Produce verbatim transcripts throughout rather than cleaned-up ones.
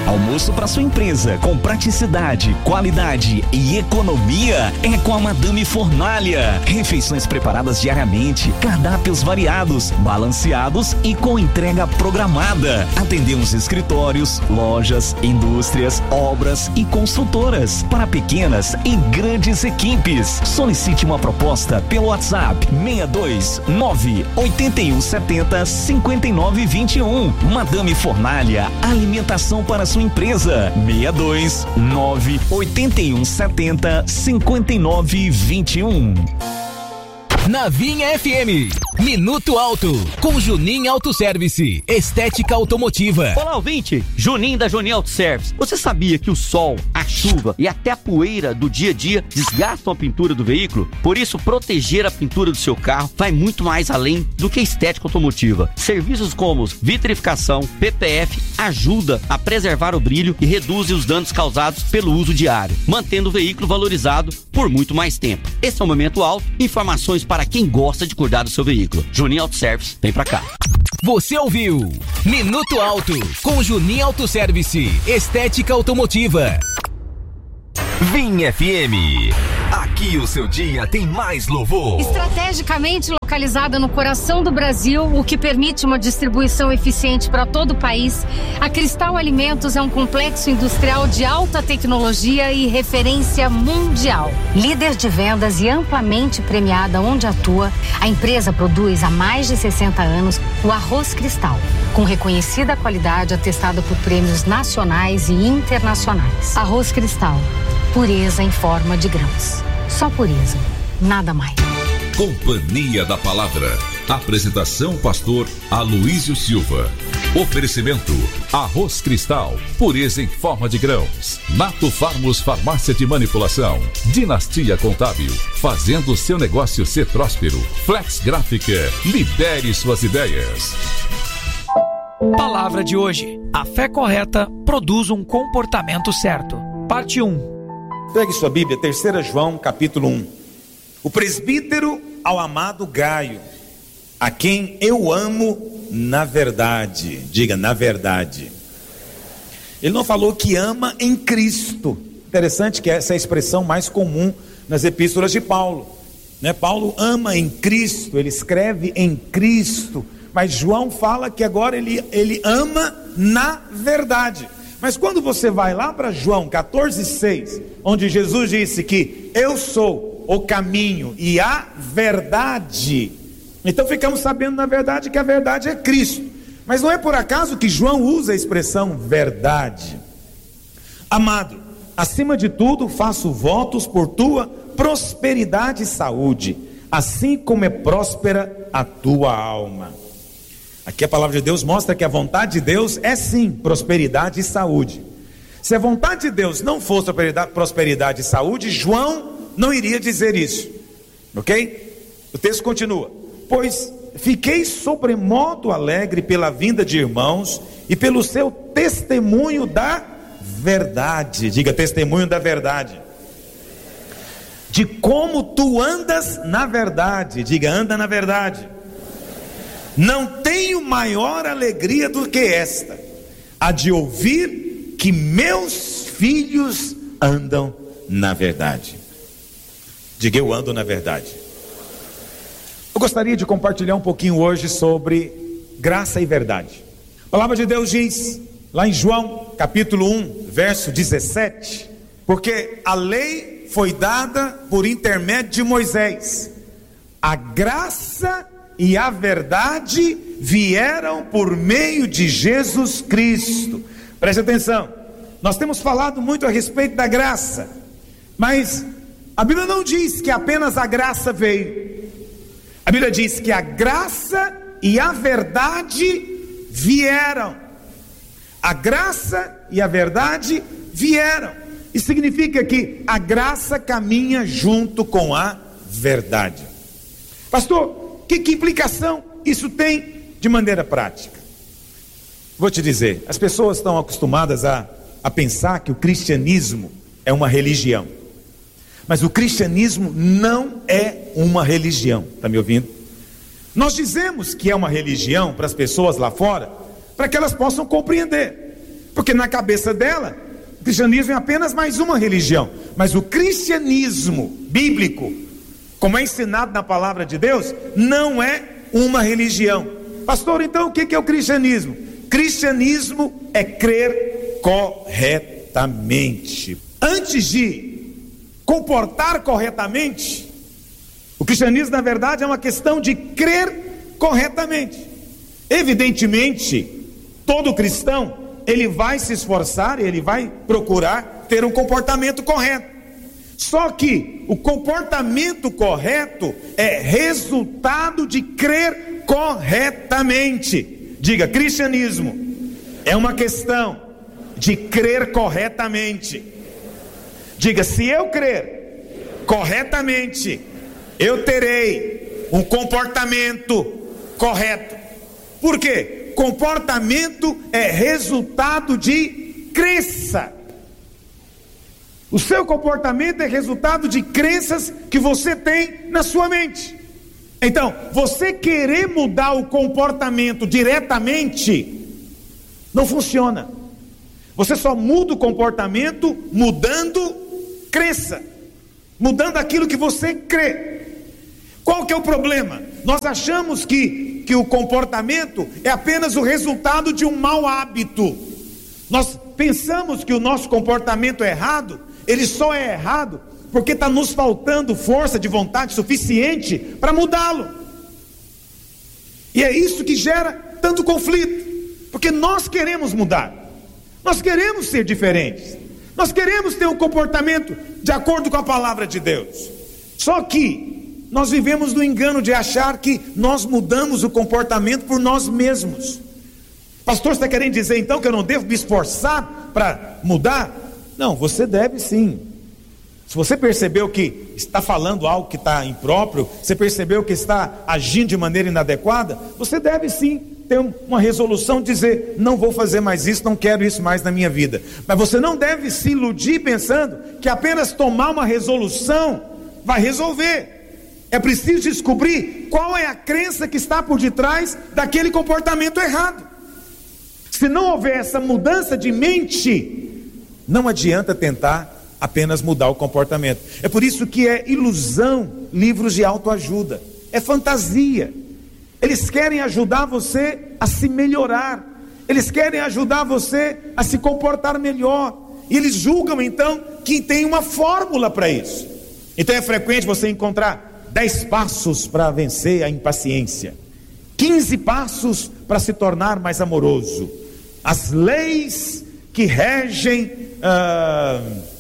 Almoço para sua empresa com praticidade, qualidade e economia é com a Madame Fornalha. Refeições preparadas diariamente, cardápios variados, balanceados e com entrega programada. Atendemos escritórios, lojas, indústrias, obras e construtoras para pequenas e grandes equipes. Solicite uma proposta pelo WhatsApp seis dois nove oito um sete zero cinco nove dois um. Madame Fornalha, alimentação para sua empresa. seis dois nove oito um sete zero cinco nove dois um. Na Vinha F M, Minuto Auto, com Juninho Autoservice, estética automotiva. Olá, ouvinte, Juninho da Juninho Autoservice. Você sabia que o sol, a chuva e até a poeira do dia a dia desgastam a pintura do veículo? Por isso, proteger a pintura do seu carro vai muito mais além do que estética automotiva. Serviços como vitrificação, P P F ajuda a preservar o brilho e reduz os danos causados pelo uso diário, mantendo o veículo valorizado por muito mais tempo. Esse é o Momento Auto, informações para quem gosta de cuidar do seu veículo. Juninho Autoservice, vem pra cá. Você ouviu Minuto Auto com Juninho Autoservice, estética automotiva. Vinha F M. Aqui o seu dia tem mais louvor. Estrategicamente localizada no coração do Brasil, o que permite uma distribuição eficiente para todo o país, a Cristal Alimentos é um complexo industrial de alta tecnologia e referência mundial. Líder de vendas e amplamente premiada onde atua, a empresa produz há mais de sessenta anos o arroz Cristal, com reconhecida qualidade atestada por prêmios nacionais e internacionais. Arroz Cristal, pureza em forma de grãos. Só pureza, nada mais. Companhia da Palavra. Apresentação pastor Aloísio Silva. Oferecimento Arroz Cristal, pureza em forma de grãos. Nato Farmos Farmácia de Manipulação. Dinastia Contábil, fazendo seu negócio ser próspero. Flex Gráfica, libere suas ideias. Palavra de hoje: a fé correta produz um comportamento certo. Parte um. Pegue sua Bíblia, terceira João, capítulo um. O presbítero ao amado Gaio, a quem eu amo na verdade. Diga, na verdade. Ele não falou que ama em Cristo. Interessante que essa é a expressão mais comum nas epístolas de Paulo, né? Paulo ama em Cristo, ele escreve em Cristo, mas João fala que agora ele, ele ama na verdade. Mas quando você vai lá para João quatorze, seis, onde Jesus disse que eu sou o caminho e a verdade, então ficamos sabendo na verdade que a verdade é Cristo. Mas não é por acaso que João usa a expressão verdade. Amado, acima de tudo faço votos por tua prosperidade e saúde, assim como é próspera a tua alma. Aqui a palavra de Deus mostra que a vontade de Deus é sim prosperidade e saúde. Se a vontade de Deus não fosse prosperidade e saúde, João não iria dizer isso, ok? O texto continua: pois fiquei sobremodo alegre pela vinda de irmãos e pelo seu testemunho da verdade. Diga, testemunho da verdade. De como tu andas na verdade. Diga, anda na verdade. Não tenho maior alegria do que esta, a de ouvir que meus filhos andam na verdade. Diga, eu ando na verdade. Eu gostaria de compartilhar um pouquinho hoje sobre graça e verdade. A palavra de Deus diz, lá em João, capítulo um, verso dezessete, porque a lei foi dada por intermédio de Moisés, a graça e a verdade vieram por meio de Jesus Cristo. Preste atenção, nós temos falado muito a respeito da graça, mas a Bíblia não diz que apenas a graça veio. A Bíblia diz que a graça e a verdade vieram. A graça e a verdade vieram. Isso significa que a graça caminha junto com a verdade. Pastor, Que, que implicação isso tem de maneira prática? Vou te dizer, as pessoas estão acostumadas a, a pensar que o cristianismo é uma religião, mas o cristianismo não é uma religião. Está me ouvindo? Nós dizemos que é uma religião para as pessoas lá fora, para que elas possam compreender, Porque na cabeça dela, o cristianismo é apenas mais uma religião. Mas o cristianismo bíblico, como é ensinado na palavra de Deus, não é uma religião. Pastor, então o que é o cristianismo? Cristianismo é crer corretamente. Antes de comportar corretamente, o cristianismo na verdade é uma questão de crer corretamente. Evidentemente, todo cristão, ele vai se esforçar, ele vai procurar ter um comportamento correto. Só que o comportamento correto é resultado de crer corretamente. Diga, cristianismo é uma questão de crer corretamente. Diga, se eu crer corretamente, eu terei um comportamento correto. Por quê? Comportamento é resultado de crença. O seu comportamento é resultado de crenças que você tem na sua mente. Então, você querer mudar o comportamento diretamente não funciona. Você só muda o comportamento mudando crença, mudando aquilo que você crê. Qual que é o problema? Nós achamos que, que o comportamento é apenas o resultado de um mau hábito. Nós pensamos que o nosso comportamento é errado, ele só é errado porque está nos faltando força de vontade suficiente para mudá-lo. E é isso que gera tanto conflito, porque nós queremos mudar, nós queremos ser diferentes, nós queremos ter um comportamento de acordo com a palavra de Deus. Só que nós vivemos no engano de achar que nós mudamos o comportamento por nós mesmos. Pastor, você está querendo dizer então que eu não devo me esforçar para mudar? Não, você deve sim. Se você percebeu que está falando algo que está impróprio, você percebeu que está agindo de maneira inadequada, você deve sim ter uma resolução de dizer, não vou fazer mais isso, não quero isso mais na minha vida. Mas você não deve se iludir pensando que apenas tomar uma resolução vai resolver. É preciso descobrir qual é a crença que está por detrás daquele comportamento errado. Se não houver essa mudança de mente, não adianta tentar apenas mudar o comportamento. É por isso que é ilusão livros de autoajuda, é fantasia. Eles querem ajudar você a se melhorar, eles querem ajudar você a se comportar melhor, e eles julgam então que tem uma fórmula para isso. Então é frequente você encontrar dez passos para vencer a impaciência, quinze passos para se tornar mais amoroso, as leis que regem ah,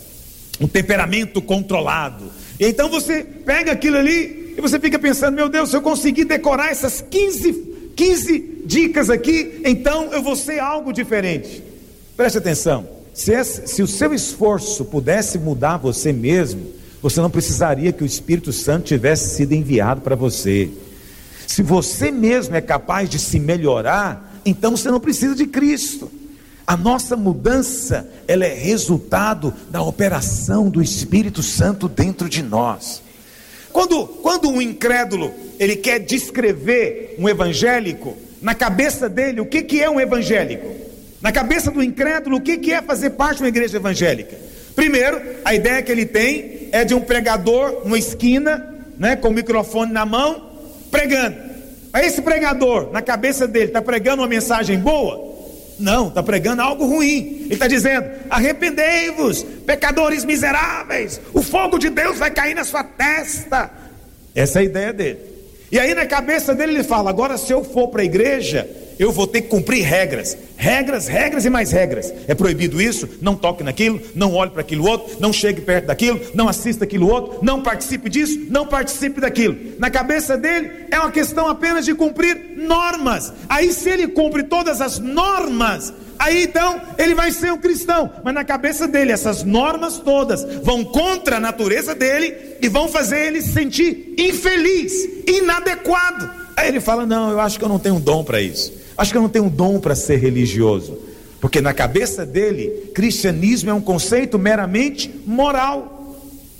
um temperamento controlado. E então você pega aquilo ali e você fica pensando, meu Deus, se eu conseguir decorar essas quinze, quinze dicas aqui, então eu vou ser algo diferente. Preste atenção, se, esse, se o seu esforço pudesse mudar você mesmo, você não precisaria que o Espírito Santo tivesse sido enviado para você. Se você mesmo é capaz de se melhorar, então você não precisa de Cristo. A nossa mudança, ela é resultado da operação do Espírito Santo dentro de nós. Quando, quando um incrédulo, ele quer descrever um evangélico, na cabeça dele, o que, que é um evangélico? Na cabeça do incrédulo, o que, que é fazer parte de uma igreja evangélica? Primeiro, a ideia que ele tem é de um pregador numa esquina, né, com o microfone na mão, pregando. Aí esse pregador, na cabeça dele, está pregando uma mensagem boa? Não, está pregando algo ruim. Ele está dizendo, arrependei-vos, pecadores miseráveis, o fogo de Deus vai cair na sua testa. Essa é a ideia dele. E aí na cabeça dele ele fala, agora se eu for para a igreja, eu vou ter que cumprir regras, regras, regras e mais regras. É proibido isso, não toque naquilo, não olhe para aquilo outro, não chegue perto daquilo, não assista aquilo outro, não participe disso, não participe daquilo. Na cabeça dele é uma questão apenas de cumprir normas. Aí se ele cumpre todas as normas, aí então ele vai ser um cristão. Mas na cabeça dele essas normas todas vão contra a natureza dele e vão fazer ele se sentir infeliz, inadequado. Aí ele fala, não, eu acho que eu não tenho dom para isso. Acho que eu não tenho dom para ser religioso. Porque na cabeça dele, cristianismo é um conceito meramente moral.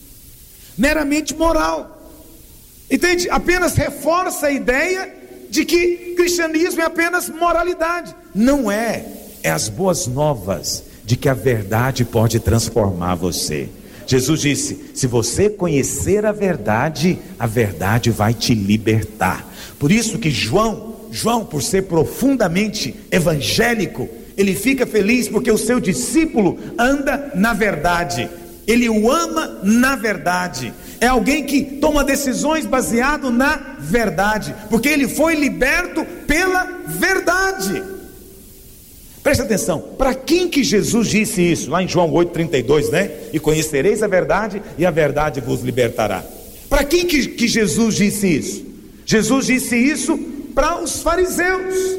Meramente moral. Entende? Apenas reforça a ideia de que cristianismo é apenas moralidade. Não é. é as boas novas de que a verdade pode transformar você. Jesus disse: se você conhecer a verdade, a verdade vai te libertar. Por isso que João, João, por ser profundamente evangélico, ele fica feliz porque o seu discípulo anda na verdade, ele o ama na verdade. É alguém que toma decisões baseado na verdade, porque ele foi liberto pela verdade. Presta atenção, para quem que Jesus disse isso? Lá em João oito, trinta e dois, né? E conhecereis a verdade, e a verdade vos libertará. Para quem que, que Jesus disse isso? Jesus disse isso para os fariseus.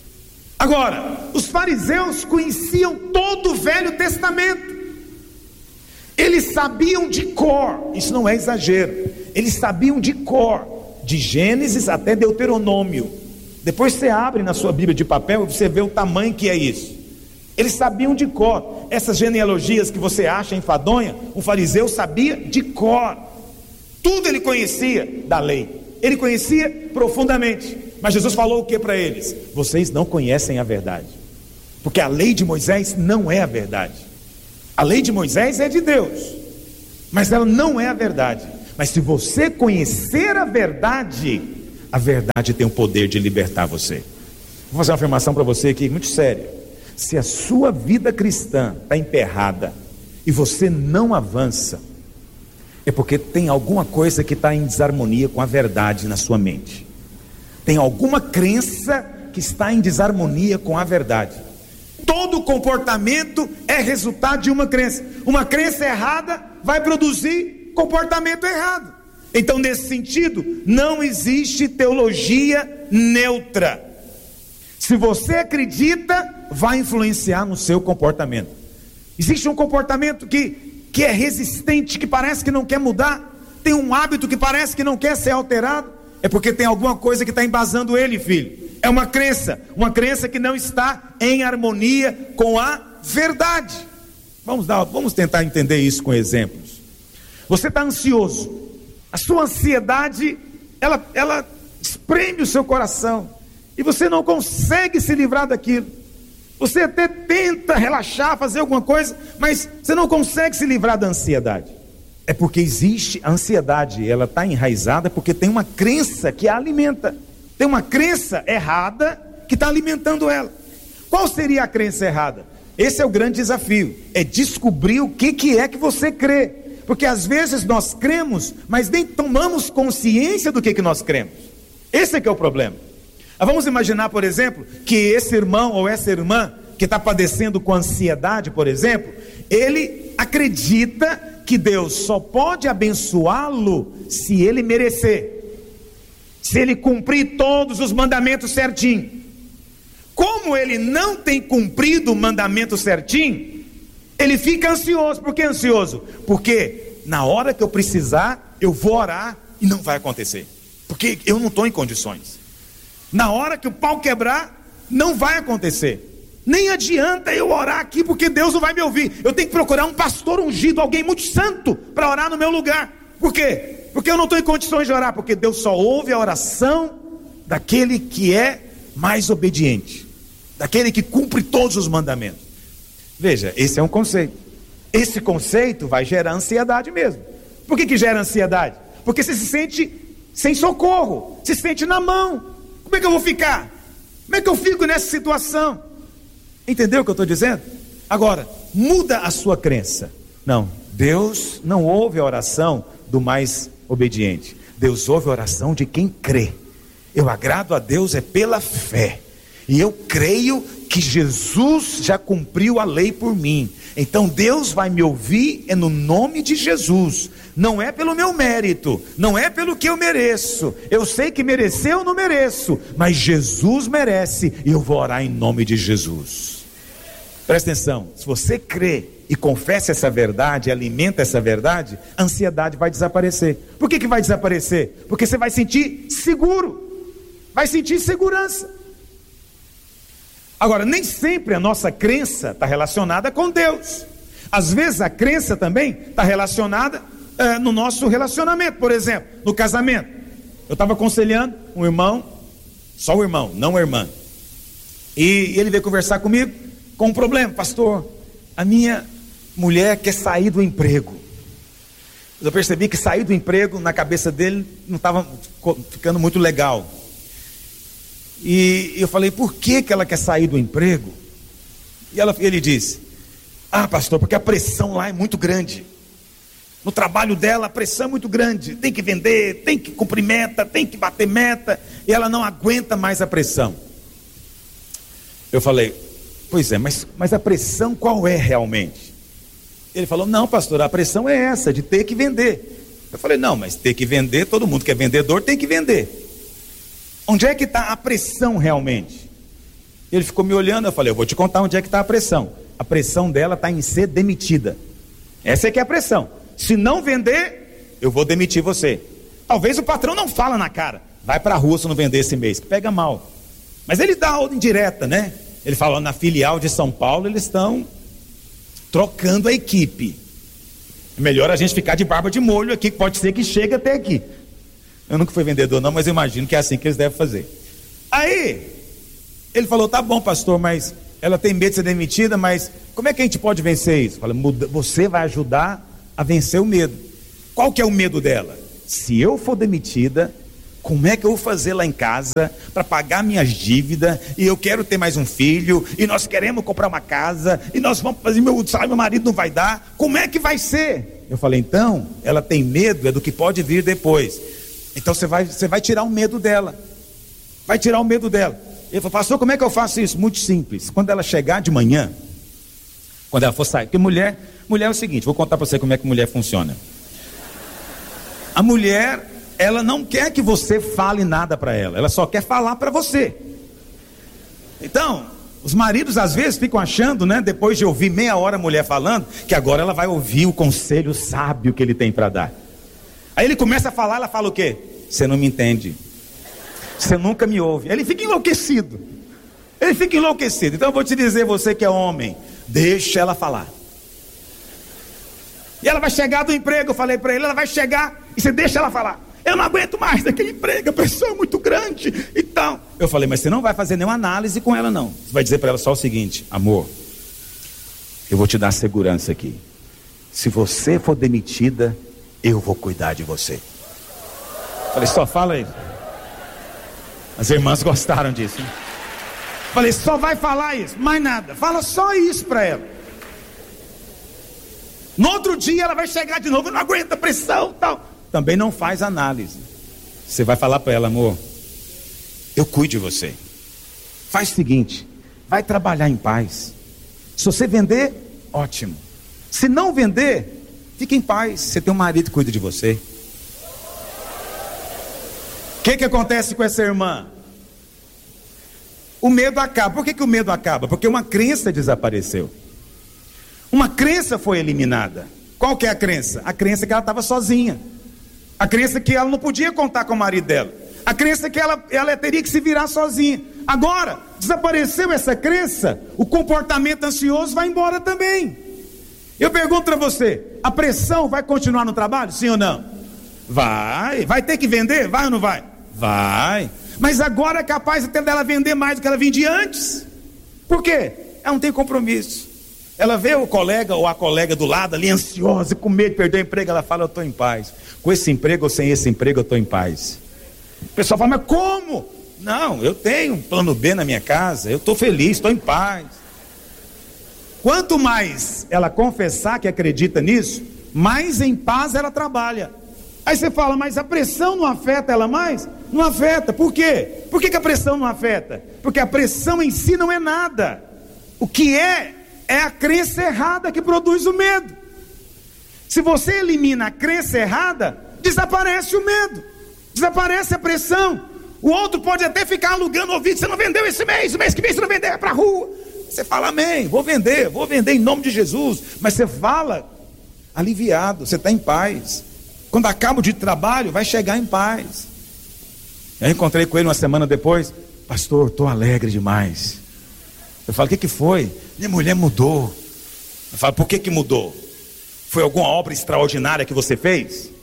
Agora, os fariseus conheciam todo o Velho Testamento. Eles sabiam de cor, isso não é exagero, eles sabiam de cor, de Gênesis até Deuteronômio. Depois você abre na sua Bíblia de papel e você vê o tamanho que é isso. Eles sabiam de cor. Essas genealogias que você acha enfadonha, o fariseu sabia de cor. Tudo ele conhecia da lei, ele conhecia profundamente. Mas Jesus falou o que para eles? Vocês não conhecem a verdade, porque a lei de Moisés não é a verdade. A lei de Moisés é de Deus, mas ela não é a verdade. Mas se você conhecer a verdade, a verdade tem o poder de libertar você. Vou fazer uma afirmação para você aqui, muito séria. Se a sua vida cristã está emperrada e você não avança, é porque tem alguma coisa que está em desarmonia com a verdade na sua mente. Tem alguma crença que está em desarmonia com a verdade. Todo comportamento é resultado de uma crença. Uma crença errada vai produzir comportamento errado. Então, nesse sentido, não existe teologia neutra. Se você acredita, vai influenciar no seu comportamento. Existe um comportamento que, que é resistente, que parece que não quer mudar. Tem um hábito que parece que não quer ser alterado. É porque tem alguma coisa que está embasando ele, filho. É uma crença, uma crença que não está em harmonia com a verdade. Vamos dar, vamos tentar entender isso com exemplos. Você está ansioso, a sua ansiedade, ela, ela espreme o seu coração, e você não consegue se livrar daquilo. Você até tenta relaxar, fazer alguma coisa, mas você não consegue se livrar da ansiedade. É porque existe a ansiedade, ela está enraizada porque tem uma crença que a alimenta. Tem uma crença errada que está alimentando ela. Qual seria a crença errada? Esse é o grande desafio, é descobrir o que, que é que você crê. Porque às vezes nós cremos, mas nem tomamos consciência do que, que nós cremos. Esse é que é o problema. Ah, vamos imaginar, por exemplo, que esse irmão ou essa irmã que está padecendo com ansiedade, por exemplo, ele acredita que Deus só pode abençoá-lo se ele merecer, se ele cumprir todos os mandamentos certinho. Como ele não tem cumprido o mandamento certinho, ele fica ansioso. Por que ansioso? Porque na hora que eu precisar, eu vou orar e não vai acontecer, porque eu não estou em condições. Na hora que o pau quebrar, não vai acontecer. Nem adianta eu orar aqui, porque Deus não vai me ouvir. Eu tenho que procurar um pastor ungido, alguém muito santo, para orar no meu lugar. Por quê? Porque eu não estou em condições de orar, porque Deus só ouve a oração daquele que é mais obediente, daquele que cumpre todos os mandamentos. Veja, esse é um conceito. Esse conceito vai gerar ansiedade mesmo. Por que que gera ansiedade? Porque você se sente sem socorro, se sente na mão. Como é que eu vou ficar? Como é que eu fico nessa situação? Entendeu o que eu estou dizendo? Agora, muda a sua crença. Não, Deus não ouve a oração do mais obediente. Deus ouve a oração de quem crê. Eu agrado a Deus é pela fé. E eu creio que Jesus já cumpriu a lei por mim. Então Deus vai me ouvir é no nome de Jesus. Não é pelo meu mérito, não é pelo que eu mereço. Eu sei que merecer eu não mereço, mas Jesus merece e eu vou orar em nome de Jesus. Presta atenção, se você crê e confessa essa verdade, alimenta essa verdade, a ansiedade vai desaparecer. Por que que vai desaparecer? Porque você vai sentir seguro, vai sentir segurança. Agora, nem sempre a nossa crença está relacionada com Deus. Às vezes a crença também está relacionada uh, no nosso relacionamento. Por exemplo, no casamento. Eu estava aconselhando um irmão, só o irmão, não a irmã. E ele veio conversar comigo. com um problema, pastor. A minha mulher quer sair do emprego. Eu percebi que sair do emprego na cabeça dele não estava ficando muito legal. E eu falei, por que que ela quer sair do emprego? E ela, ele disse, ah pastor, porque a pressão lá é muito grande. No trabalho dela a pressão é muito grande. Tem que vender, tem que cumprir meta, tem que bater meta. E ela não aguenta mais a pressão. Eu falei, pois é, mas, mas a pressão qual é realmente? Ele falou, não pastor, a pressão é essa, de ter que vender. Eu falei, não, mas ter que vender, todo mundo que é vendedor tem que vender. Onde é que está a pressão realmente? Ele ficou me olhando, eu falei, eu vou te contar onde é que está a pressão. A pressão dela está em ser demitida. Essa é que é a pressão. Se não vender, eu vou demitir você. Talvez o patrão não fala na cara, vai para a rua se não vender esse mês, que pega mal. Mas ele dá a ordem direta, né? Ele fala, na filial de São Paulo eles estão trocando a equipe. É melhor a gente ficar de barba de molho aqui, que pode ser que chegue até aqui. Eu nunca fui vendedor não, mas eu imagino que é assim que eles devem fazer. Aí, ele falou, tá bom pastor, mas ela tem medo de ser demitida, mas como é que a gente pode vencer isso? Fala, você vai ajudar a vencer o medo. Qual que é o medo dela? Se eu for demitida, como é que eu vou fazer lá em casa para pagar minhas dívidas, e eu quero ter mais um filho, e nós queremos comprar uma casa, e nós vamos fazer, meu salário, meu marido não vai dar, como é que vai ser? Eu falei, então, ela tem medo é do que pode vir depois. Então você vai, você vai tirar o medo dela, vai tirar o medo dela. Ele falou, pastor, como é que eu faço isso? Muito simples, quando ela chegar de manhã, quando ela for sair, porque mulher, mulher é o seguinte, vou contar para você como é que mulher funciona. A mulher, ela não quer que você fale nada para ela, ela só quer falar para você. Então, os maridos às vezes ficam achando, né, depois de ouvir meia hora a mulher falando, que agora ela vai ouvir o conselho sábio que ele tem para dar. Aí ele começa a falar, ela fala o quê? Você não me entende, você nunca me ouve. Ele fica enlouquecido, ele fica enlouquecido. Então eu vou te dizer, você que é homem, deixa ela falar. E ela vai chegar do emprego, eu falei para ele, ela vai chegar e você deixa ela falar. Eu não aguento mais daquele emprego, a pressão é muito grande e tal. Eu falei, mas você não vai fazer nenhuma análise com ela não. Você vai dizer para ela só o seguinte, amor, eu vou te dar segurança aqui. Se você for demitida, eu vou cuidar de você. Eu falei, só fala isso. As irmãs gostaram disso, né? Eu falei, só vai falar isso, mais nada. Fala só isso para ela. No outro dia ela vai chegar de novo, eu não aguento a pressão e tal. Também não faz análise. Você vai falar para ela, amor, eu cuido de você. Faz o seguinte, vai trabalhar em paz. Se você vender, ótimo. Se não vender, fica em paz. Você tem um marido que cuida de você. O que que acontece com essa irmã? O medo acaba. Por que que o medo acaba? Porque uma crença desapareceu. Uma crença foi eliminada. Qual que é a crença? A crença que ela estava sozinha. A crença que ela não podia contar com o marido dela. A crença que ela, ela teria que se virar sozinha. Agora, desapareceu essa crença, o comportamento ansioso vai embora também. Eu pergunto para você, a pressão vai continuar no trabalho? Sim ou não? Vai. Vai ter que vender? Vai ou não vai? Vai. Mas agora é capaz até dela vender mais do que ela vendia antes. Por quê? Ela não tem compromisso. Ela vê o colega ou a colega do lado ali ansiosa, com medo de perder o emprego, ela fala, eu estou em paz. Com esse emprego ou sem esse emprego eu estou em paz. O pessoal fala, mas como? Não, eu tenho um plano B na minha casa, eu estou feliz, estou em paz. Quanto mais ela confessar que acredita nisso, mais em paz ela trabalha. Aí você fala, mas a pressão não afeta ela mais? Não afeta, por quê? Por que que a pressão não afeta? Porque a pressão em si não é nada. O que é, é a crença errada que produz o medo. Se você elimina a crença errada, desaparece o medo, desaparece a pressão. O outro pode até ficar alugando o ouvido, você não vendeu esse mês, o mês que vem você não vender, é para a rua. Você fala, amém, vou vender, vou vender em nome de Jesus. Mas você fala aliviado, você está em paz. Quando acaba o dia de trabalho, vai chegar em paz. Eu encontrei com ele uma semana depois, pastor, estou alegre demais. Eu falo, o que que foi? Minha mulher mudou. Eu falo, por que que mudou? Foi alguma obra extraordinária que você fez?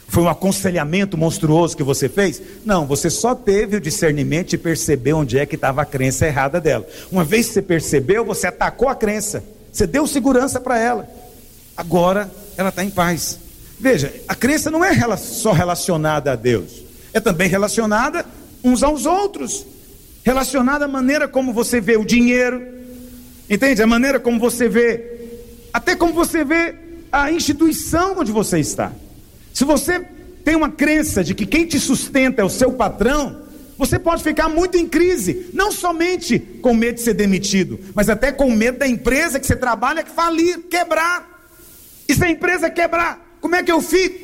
Foi um aconselhamento monstruoso que você fez? Não, você só teve o discernimento de perceber onde é que estava a crença errada dela. Uma vez que você percebeu, você atacou a crença, você deu segurança para ela. Agora ela está em paz. Veja, a crença não é só relacionada a Deus, é também relacionada uns aos outros, relacionada à maneira como você vê o dinheiro, entende? A maneira como você vê, até como você vê a instituição onde você está. Se você tem uma crença de que quem te sustenta é o seu patrão, você pode ficar muito em crise, não somente com medo de ser demitido, mas até com medo da empresa que você trabalha falir, quebrar. E se a empresa quebrar, como é que eu fico?